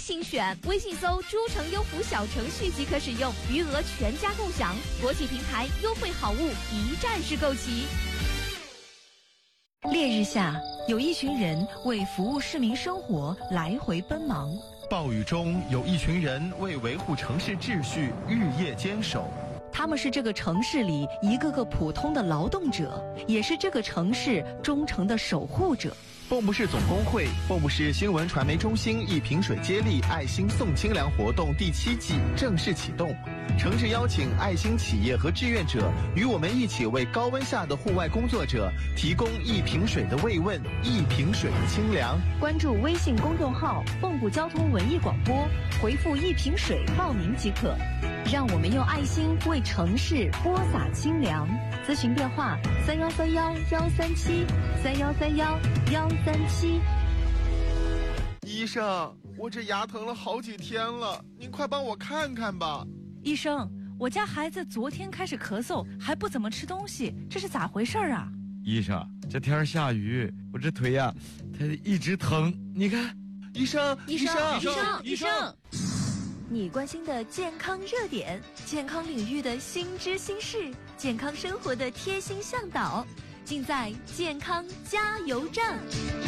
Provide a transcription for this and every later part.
信选，微信搜“诸城优福”小程序即可使用，余额全家共享，国企平台优惠好物一站式购齐。 烈日下，有一群人为服务市民生活来回奔忙； 暴雨中，有一群人为维护城市秩序日夜坚守。 他们是这个城市里一个个普通的劳动者，也是这个城市忠诚的守护者。 蚌埠市总工会、蚌埠市新闻传媒中心一瓶水接力爱心送清凉活动第7季正式启动，诚挚邀请爱心企业和志愿者与我们一起为高温下的户外工作者提供一瓶水的慰问，一瓶水的清凉。 关注微信公众号蚌埠交通文艺广播，回复一瓶水报名即可。让我们用爱心为城市播撒清凉。咨询电话3131-137，3131-137。 医生，我这牙疼了好几天了，您快帮我看看吧。 医生，我家孩子昨天开始咳嗽，还不怎么吃东西，这是咋回事啊？ 医生，这天下雨，我这腿呀，它一直疼，你看。 医生， 你关心的健康热点，健康领域的新知新事，健康生活的贴心向导，尽在健康加油站。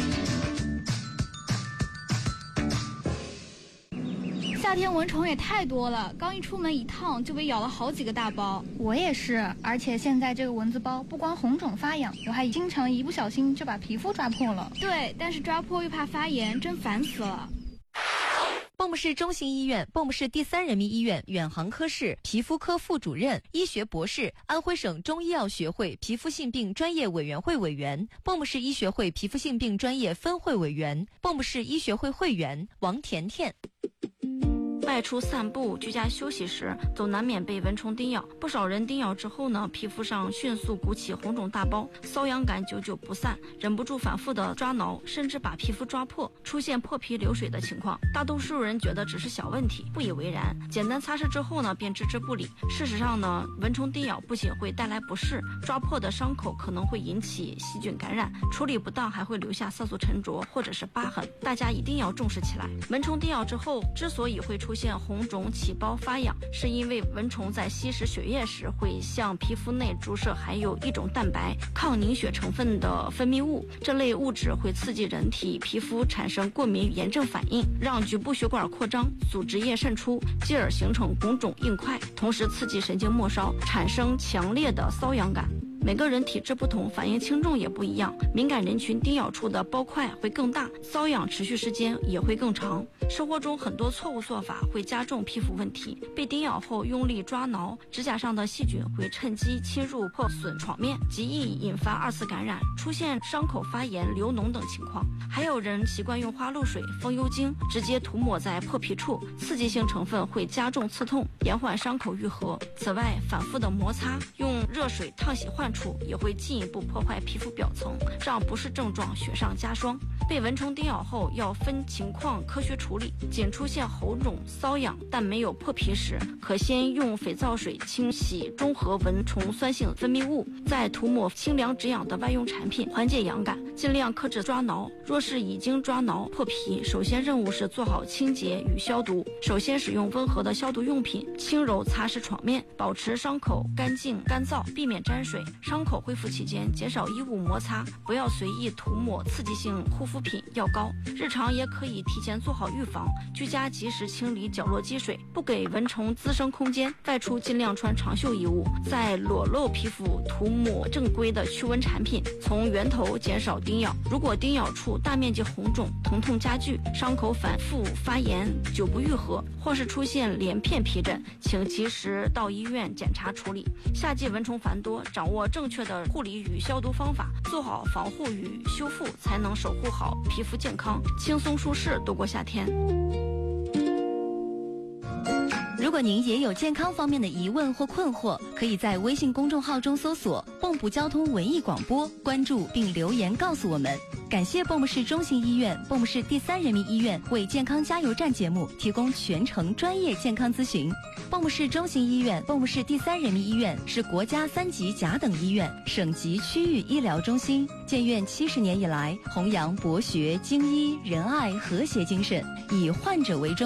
夏天蚊虫也太多了，刚一出门一趟就被咬了好几个大包。 我也是，而且现在这个蚊子包不光红肿发痒，我还经常一不小心就把皮肤抓破了。 对，但是抓破又怕发炎，真烦死了。 蚌埠市中心医院、蚌埠市第3人民医院远航科室皮肤科副主任、医学博士，安徽省中医药学会皮肤性病专业委员会委员，蚌埠市医学会皮肤性病专业分会委员，蚌埠市医学会会员王甜甜。 外出散步、居家休息时，总难免被蚊虫叮咬。不少人叮咬之后呢，皮肤上迅速鼓起红肿大包，瘙痒感久久不散，忍不住反复的抓挠，甚至把皮肤抓破，出现破皮流水的情况。大多数人觉得只是小问题，不以为然，简单擦拭之后呢，便置之不理。事实上呢，蚊虫叮咬不仅会带来不适，抓破的伤口可能会引起细菌感染，处理不当还会留下色素沉着或者是疤痕。大家一定要重视起来。蚊虫叮咬之后，之所以会出现红肿、起包、发痒，是因为蚊虫在吸食血液时会向皮肤内注射含有一种蛋白抗凝血成分的分泌物，这类物质会刺激人体皮肤产生过敏炎症反应，让局部血管扩张，组织液渗出，继而形成红肿硬块，同时刺激神经末梢，产生强烈的瘙痒感。每个人体质不同，反应轻重也不一样，敏感人群叮咬处的包块会更大，瘙痒持续时间也会更长。生活中很多错误做法会加重皮肤问题，被叮咬后用力抓挠，指甲上的细菌会趁机侵入破损床面，极易引发2次感染，出现伤口发炎、流脓等情况。还有人习惯用花露水、风油精直接涂抹在破皮处，刺激性成分会加重刺痛，延缓伤口愈合。此外，反复的摩擦、用热水烫洗患处也会进一步破坏皮肤表层，让不适症状雪上加霜。被蚊虫叮咬后要分情况科学处理，仅出现红肿、瘙痒但没有破皮时，可先用肥皂水清洗中和蚊虫酸性分泌物，再涂抹清凉止痒的外用产品，缓解痒感，尽量克制抓挠。若是已经抓挠破皮，首先任务是做好清洁与消毒。首先使用温和的消毒用品，轻柔擦拭床面，保持伤口干净干燥，避免沾水。伤口恢复期间，减少衣物摩擦，不要随意涂抹刺激性护肤品、药膏。日常也可以提前做好预防，居家及时清理角落积水，不给蚊虫滋生空间。外出尽量穿长袖衣物，在裸露皮肤涂抹正规的驱蚊产品，从源头减少叮咬。如果叮咬处大面积红肿、疼痛加剧，伤口反复发炎久不愈合，或是出现连片皮疹，请及时到医院检查处理。夏季蚊虫繁多，掌握正确的护理与消毒方法，做好防护与修复，才能守护好皮肤健康，轻松舒适度过夏天。 如果您也有健康方面的疑问或困惑，可以在微信公众号中搜索蚌埠交通文艺广播，关注并留言告诉我们。感谢蚌埠市中心医院、蚌埠市第3人民医院为健康加油站节目提供全程专业健康咨询。蚌埠市中心医院、蚌埠市第3人民医院是国家3级甲等医院、省级区域医疗中心，建院70年以来，弘扬博学、精医、仁爱、和谐精神，以患者为中